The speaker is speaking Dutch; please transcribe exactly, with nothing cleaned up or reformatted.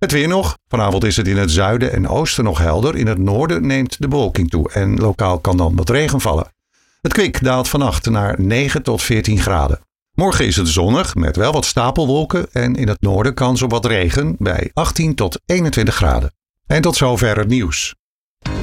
Het weer nog. Vanavond is het in het zuiden en oosten nog helder. In het noorden neemt de bewolking toe en lokaal kan dan wat regen vallen. Het kwik daalt vannacht naar negen tot veertien graden. Morgen is het zonnig met wel wat stapelwolken en in het noorden kans op wat regen bij achttien tot eenentwintig graden. En tot zover het nieuws.